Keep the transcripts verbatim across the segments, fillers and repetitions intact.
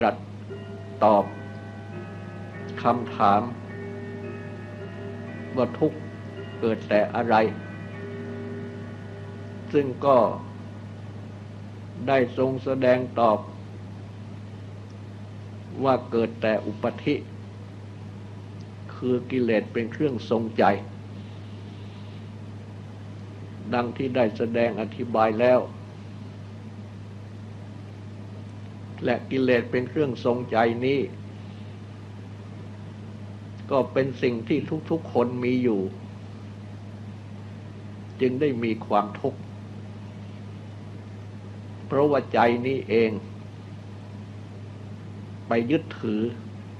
ตรัสตอบคำถามว่าทุกข์เกิดแต่อะไรซึ่งก็ได้ทรงแสดงตอบว่าเกิดแต่อุปธิคือกิเลสเป็นเครื่องทรงใจดังที่ได้แสดงอธิบายแล้วและกิเลสเป็นเครื่องทรงใจนี้ก็เป็นสิ่งที่ทุกๆคนมีอยู่จึงได้มีความทุกข์เพราะว่าใจนี้เองไปยึดถือ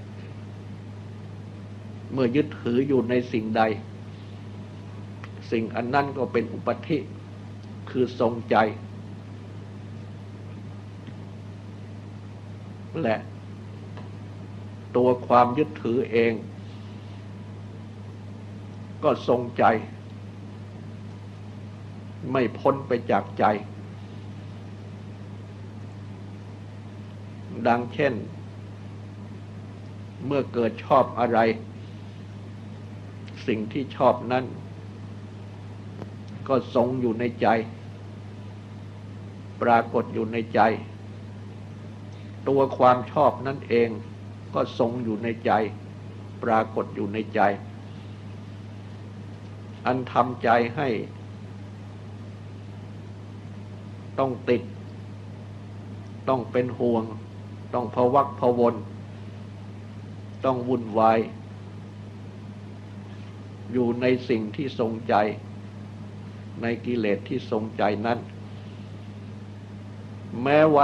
เมื่อยึดถืออยู่ในสิ่งใดสิ่งอันนั้นก็เป็นอุปธิคือทรงใจและตัวความยึดถือเองก็ทรงใจไม่พ้นไปจากใจดังเช่นเมื่อเกิดชอบอะไรสิ่งที่ชอบนั้นก็ทรงอยู่ในใจปรากฏอยู่ในใจตัวความชอบนั่นเองก็ทรงอยู่ในใจปรากฏอยู่ในใจอันทำใจให้ต้องติดต้องเป็นห่วงต้องพะวักพะวนต้องวุ่นวายอยู่ในสิ่งที่ทรงใจในกิเลสที่ทรงใจนั้นแม้ว่า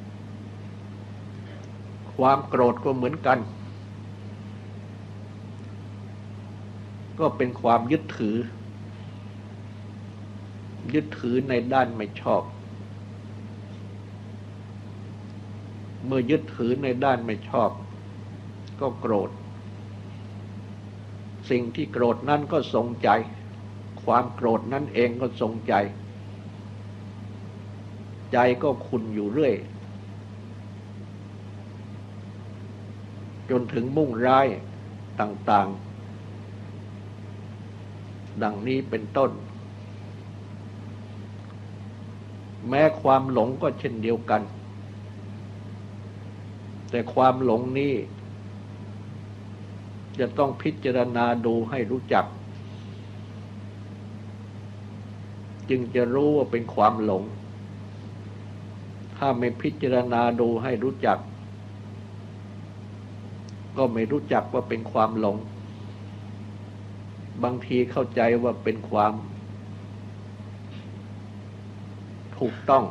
ความโกรธก็เหมือนกันก็เป็นความยึดถือยึดถือในด้านไม่ชอบเมื่อยึดถือในด้านไม่ชอบก็โกรธสิ่งที่โกรธนั้นก็ทรงใจความโกรธนั้นเองก็ทรงใจใจก็ขุ่นอยู่เรื่อยจนถึงมุ่งร้ายต่างๆดังนี้เป็นต้นแม้ความหลงก็เช่นเดียวกันแต่ความหลงนี้จะต้องพิจารณาดูให้รู้จักจึงจะรู้ว่าเป็นความหลงถ้าไม่พิจารณาดูให้รู้จักก็ไม่รู้จักว่าเป็นความหลงบางทีเข้าใจว่าเป็นความถูกต้อง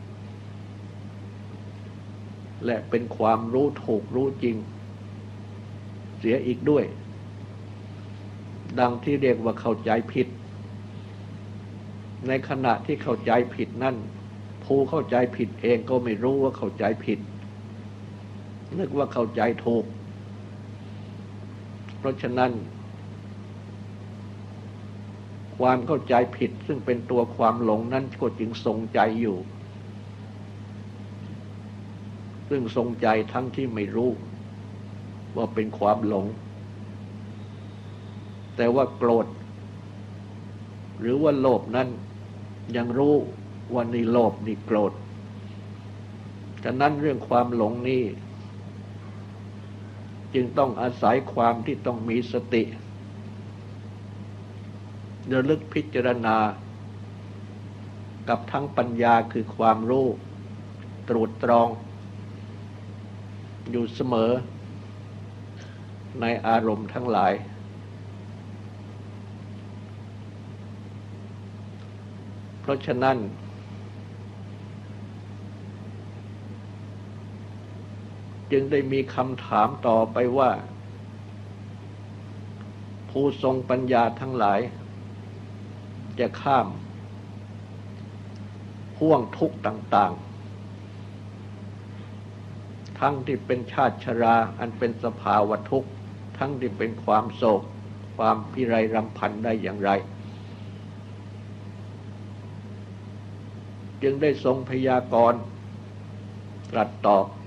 และเป็นความรู้ถูกรู้จริงเสียอีกด้วยดังที่เรียกว่าเข้าใจผิดในขณะที่เข้าใจผิดนั่นผู้เข้าใจผิดเองก็ไม่รู้ว่าเข้าใจผิดนึกว่าเข้าใจถูกเพราะฉะนั้นความเข้าใจผิดซึ่งเป็นตัวความหลงนั้นก็จึงทรงใจอยู่ซึ่งทรงใจทั้งที่ไม่รู้ว่าเป็นความหลงแต่ว่าโกรธหรือว่าโลภนั้นยังรู้ว่านี่โลภนี่โกรธฉะนั้นเรื่องความหลงนี้จึงต้องอาศัยความที่ต้องมีสติระลึกพิจารณากับทั้งปัญญาคือความรู้ตรวจตรองอยู่เสมอในอารมณ์ทั้งหลายเพราะฉะนั้นจึงได้มีคำถามต่อไปว่าผู้ทรงปัญญาทั้งหลายจะข้ามห่วงทุกข์ต่างๆทั้งที่เป็นชาติชราอันเป็นสภาวะทุกข์ทั้งที่เป็นความโศกความพิไรรำพันได้อย่างไรจึงได้ทรงพยากรณ์ตรัสตอบ